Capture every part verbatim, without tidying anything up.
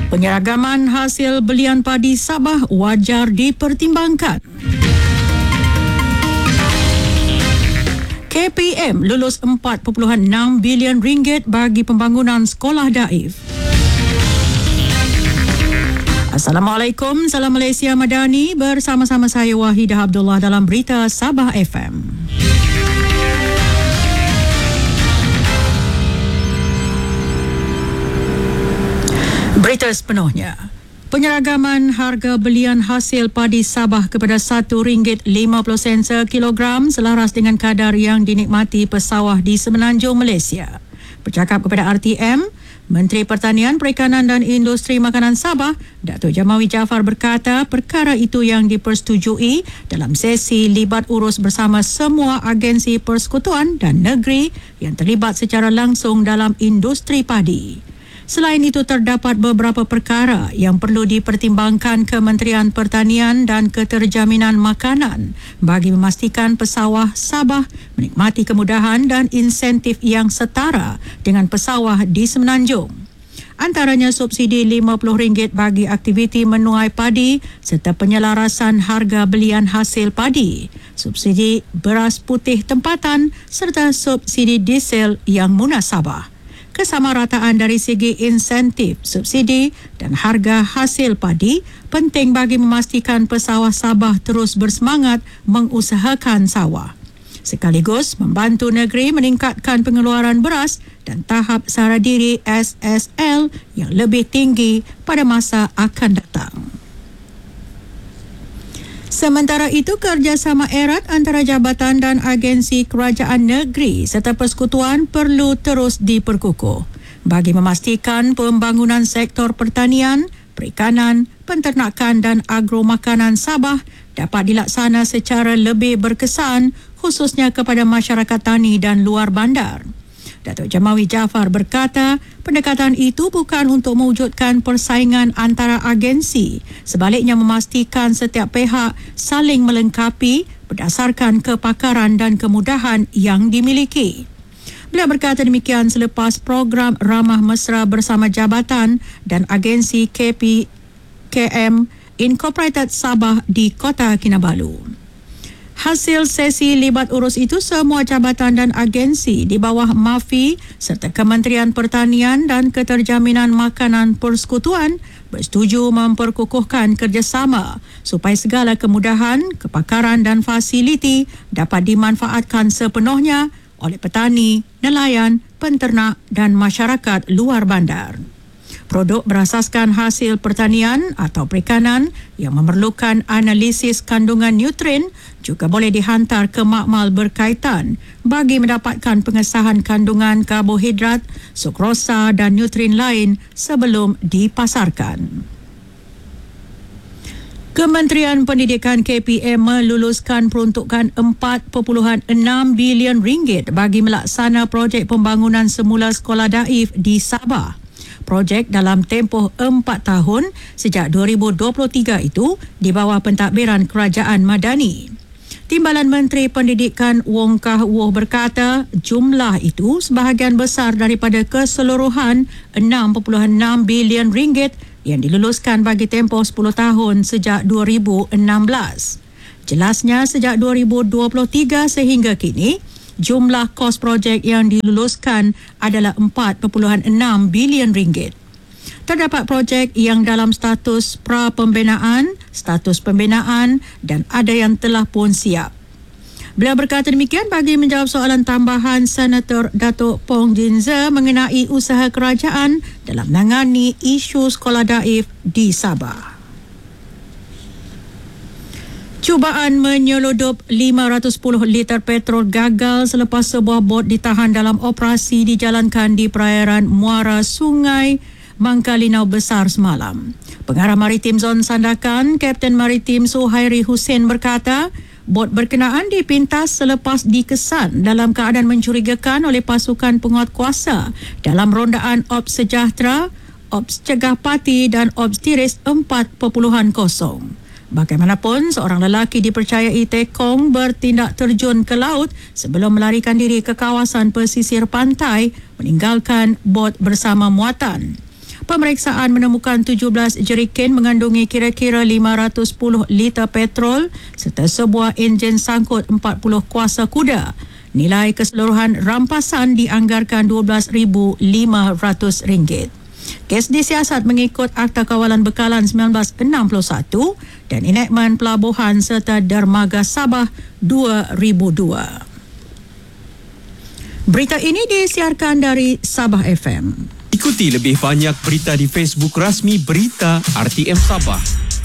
Penyeragaman hasil belian padi Sabah wajar dipertimbangkan. K P M lulus empat perpuluhan enam bilion ringgit bagi pembangunan sekolah daif. Assalamualaikum, salam Malaysia Madani, bersama-sama saya Wahidah Abdullah dalam Berita Sabah F M. Berita sepenuhnya. Penyeragaman harga belian hasil padi Sabah kepada satu ringgit lima puluh sen sekilogram selaras dengan kadar yang dinikmati pesawah di Semenanjung Malaysia. Bercakap kepada R T M, Menteri Pertanian, Perikanan dan Industri Makanan Sabah, Datuk Jamawi Jaafar berkata perkara itu yang dipersetujui dalam sesi libat urus bersama semua agensi persekutuan dan negeri yang terlibat secara langsung dalam industri padi. Selain itu, terdapat beberapa perkara yang perlu dipertimbangkan Kementerian Pertanian dan Keterjaminan Makanan bagi memastikan pesawah Sabah menikmati kemudahan dan insentif yang setara dengan pesawah di Semenanjung. Antaranya subsidi lima puluh ringgit bagi aktiviti menuai padi serta penyelarasan harga belian hasil padi, subsidi beras putih tempatan serta subsidi diesel yang munasabah. Kesamarataan dari segi insentif, subsidi dan harga hasil padi penting bagi memastikan pesawah Sabah terus bersemangat mengusahakan sawah. Sekaligus membantu negeri meningkatkan pengeluaran beras dan tahap sara diri S S L yang lebih tinggi pada masa akan datang. Sementara itu, kerjasama erat antara jabatan dan agensi kerajaan negeri serta persekutuan perlu terus diperkukuh bagi memastikan pembangunan sektor pertanian, perikanan, penternakan dan agromakanan Sabah dapat dilaksana secara lebih berkesan khususnya kepada masyarakat tani dan luar bandar. Datuk Jamawi Jaafar berkata, pendekatan itu bukan untuk mewujudkan persaingan antara agensi, sebaliknya memastikan setiap pihak saling melengkapi berdasarkan kepakaran dan kemudahan yang dimiliki. Beliau berkata demikian selepas program Ramah Mesra bersama jabatan dan agensi K P K M Incorporated Sabah di Kota Kinabalu. Hasil sesi libat urus itu, semua jabatan dan agensi di bawah M A F I serta Kementerian Pertanian dan Keterjaminan Makanan Persekutuan bersetuju memperkukuhkan kerjasama supaya segala kemudahan, kepakaran dan fasiliti dapat dimanfaatkan sepenuhnya oleh petani, nelayan, penternak dan masyarakat luar bandar. Produk berasaskan hasil pertanian atau perikanan yang memerlukan analisis kandungan nutrien juga boleh dihantar ke makmal berkaitan bagi mendapatkan pengesahan kandungan karbohidrat, sukrosa dan nutrien lain sebelum dipasarkan. Kementerian Pendidikan K P M meluluskan peruntukan empat perpuluhan enam bilion ringgit bagi melaksana projek pembangunan semula sekolah daif di Sabah. Projek dalam tempoh empat tahun sejak dua ribu dua puluh tiga itu di bawah pentadbiran Kerajaan Madani. Timbalan Menteri Pendidikan Wong Kah Woh berkata jumlah itu sebahagian besar daripada keseluruhan enam perpuluhan enam bilion ringgit yang diluluskan bagi tempoh sepuluh tahun sejak dua ribu enam belas. Jelasnya sejak dua ribu dua puluh tiga sehingga kini, jumlah kos projek yang diluluskan adalah empat perpuluhan enam bilion ringgit. Terdapat projek yang dalam status pra-pembinaan, status pembinaan dan ada yang telah pun siap. Beliau berkata demikian bagi menjawab soalan tambahan Senator Datuk Pong Jinze mengenai usaha kerajaan dalam menangani isu sekolah daif di Sabah. Cubaan menyeludup lima ratus sepuluh liter petrol gagal selepas sebuah bot ditahan dalam operasi dijalankan di perairan muara Sungai Mangkalinau Besar semalam. Pengarah Maritim Zon Sandakan, Kapten Maritim Suhairi Hussein berkata, bot berkenaan dipintas selepas dikesan dalam keadaan mencurigakan oleh pasukan penguatkuasa dalam rondaan Ops Sejahtera, Ops Cegah Pati dan Ops Tiris empat perpuluhan kosong. Bagaimanapun, seorang lelaki dipercayai tekong bertindak terjun ke laut sebelum melarikan diri ke kawasan pesisir pantai meninggalkan bot bersama muatan. Pemeriksaan menemukan tujuh belas jeriken mengandungi kira-kira lima ratus sepuluh liter petrol serta sebuah enjin sangkut empat puluh kuasa kuda. Nilai keseluruhan rampasan dianggarkan dua belas ribu lima ratus ringgit. Kes disiasat mengikut Akta Kawalan Bekalan sembilan belas enam puluh satu dan Enakmen Pelabuhan serta Dermaga Sabah dua ribu dua. Berita ini disiarkan dari Sabah F M. Ikuti lebih banyak berita di Facebook rasmi Berita R T M Sabah.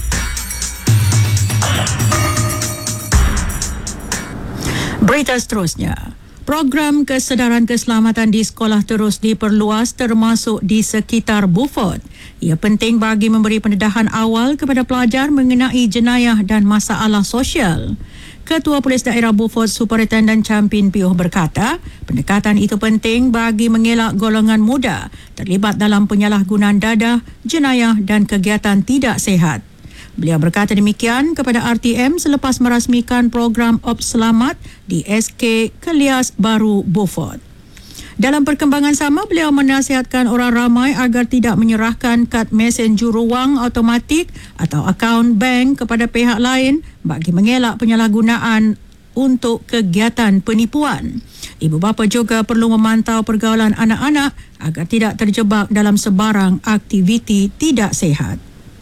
Berita seterusnya. Program kesedaran keselamatan di sekolah terus diperluas termasuk di sekitar Beaufort. Ia penting bagi memberi pendedahan awal kepada pelajar mengenai jenayah dan masalah sosial. Ketua Polis Daerah Beaufort Superintendent Champin Piuh berkata, pendekatan itu penting bagi mengelak golongan muda terlibat dalam penyalahgunaan dadah, jenayah dan kegiatan tidak sihat. Beliau berkata demikian kepada R T M selepas merasmikan program Ops Selamat di S K Kelias Baru Beaufort. Dalam perkembangan sama, beliau menasihatkan orang ramai agar tidak menyerahkan kad mesin juruwang automatik atau akaun bank kepada pihak lain bagi mengelak penyalahgunaan untuk kegiatan penipuan. Ibu bapa juga perlu memantau pergaulan anak-anak agar tidak terjebak dalam sebarang aktiviti tidak sihat.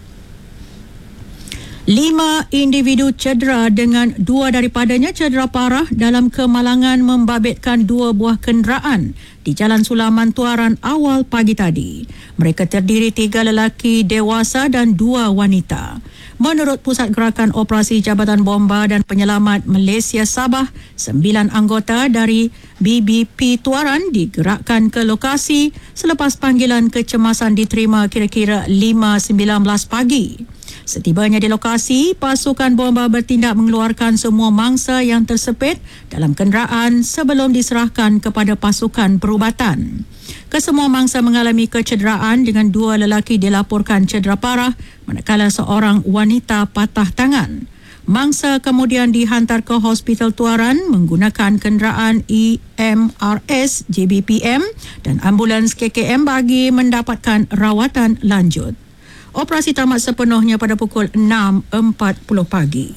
Lima individu cedera dengan dua daripadanya cedera parah dalam kemalangan membabitkan dua buah kenderaan di Jalan Sulaman Tuaran awal pagi tadi. Mereka terdiri tiga lelaki dewasa dan dua wanita. Menurut Pusat Gerakan Operasi Jabatan Bomba dan Penyelamat Malaysia Sabah, sembilan anggota dari B B P Tuaran digerakkan ke lokasi selepas panggilan kecemasan diterima kira-kira lima sembilan belas pagi. Setibanya di lokasi, pasukan bomba bertindak mengeluarkan semua mangsa yang tersepit dalam kenderaan sebelum diserahkan kepada pasukan perubatan. Kesemua mangsa mengalami kecederaan dengan dua lelaki dilaporkan cedera parah manakala seorang wanita patah tangan. Mangsa kemudian dihantar ke Hospital Tuaran menggunakan kenderaan E M R S J B P M dan ambulans K K M bagi mendapatkan rawatan lanjut. Operasi tamat sepenuhnya pada pukul enam empat puluh pagi.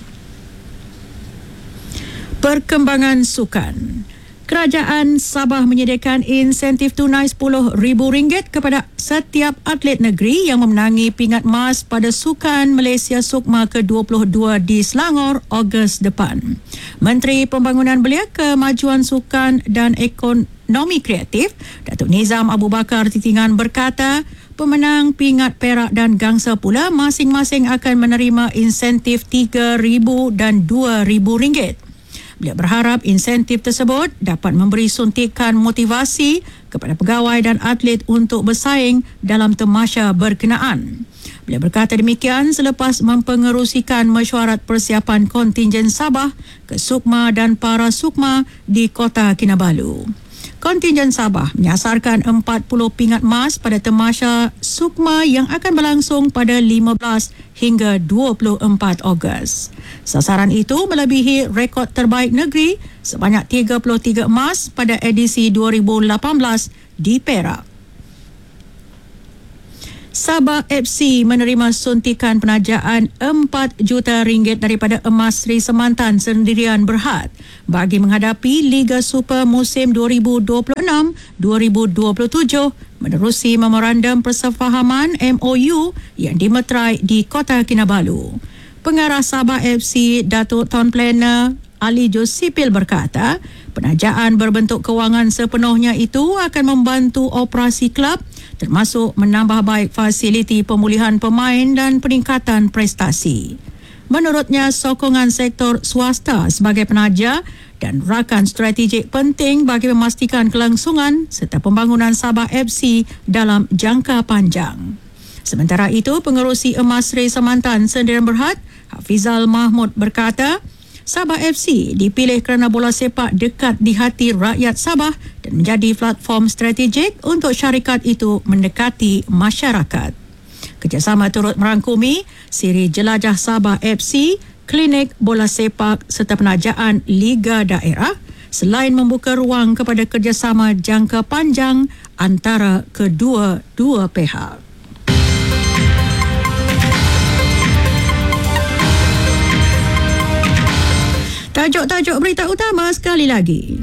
Perkembangan sukan. Kerajaan Sabah menyediakan insentif tunai sepuluh ribu ringgit kepada setiap atlet negeri yang memenangi pingat emas pada Sukan Malaysia Sukma ke dua puluh dua di Selangor Ogos depan. Menteri Pembangunan Belia, Kemajuan Sukan dan Ekonomi Kreatif, Datuk Nizam Abu Bakar Titingan berkata, pemenang pingat perak dan gangsa pula masing-masing akan menerima insentif tiga ribu dan dua ribu ringgit. Beliau berharap insentif tersebut dapat memberi suntikan motivasi kepada pegawai dan atlet untuk bersaing dalam tamasya berkenaan. Beliau berkata demikian selepas mempengerusikan mesyuarat persiapan kontingen Sabah ke Sukma dan para Sukma di Kota Kinabalu. Kontingen Sabah menyasarkan empat puluh pingat emas pada tamasya Sukma yang akan berlangsung pada lima belas hingga dua puluh empat Ogos. Sasaran itu melebihi rekod terbaik negeri sebanyak tiga puluh tiga emas pada edisi dua ribu lapan belas di Perak. Sabah F C menerima suntikan penajaan empat juta ringgit daripada Emas Sri Semantan Sendirian Berhad bagi menghadapi Liga Super musim dua ribu dua puluh enam dua ribu dua puluh tujuh menerusi memorandum persefahaman M O U yang dimeterai di Kota Kinabalu. Pengarah Sabah F C Datuk Tuan Planner Ali Josipil berkata, penajaan berbentuk kewangan sepenuhnya itu akan membantu operasi klub termasuk menambah baik fasiliti pemulihan pemain dan peningkatan prestasi. Menurutnya, sokongan sektor swasta sebagai penaja dan rakan strategik penting bagi memastikan kelangsungan serta pembangunan Sabah F C dalam jangka panjang. Sementara itu, pengerusi Emas Sri Semantan Sendirian Berhad, Hafizal Mahmud berkata, Sabah F C dipilih kerana bola sepak dekat di hati rakyat Sabah dan menjadi platform strategik untuk syarikat itu mendekati masyarakat. Kerjasama turut merangkumi siri Jelajah Sabah F C, klinik bola sepak serta penajaan Liga Daerah selain membuka ruang kepada kerjasama jangka panjang antara kedua-dua pihak. Tajuk-tajuk berita utama sekali lagi.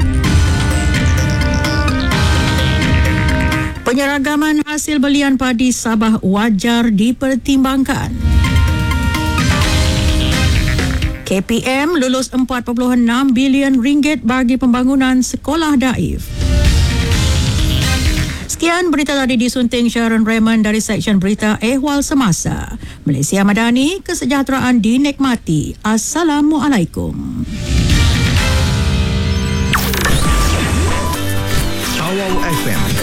Penyeragaman hasil belian padi Sabah wajar dipertimbangkan. K P M lulus empat perpuluhan enam bilion ringgit bagi pembangunan sekolah daif. Sekian berita tadi disunting Sharon Raymond dari Seksyen Berita Ehwal Semasa. Malaysia Madani, kesejahteraan dinikmati. Assalamualaikum. Awal F M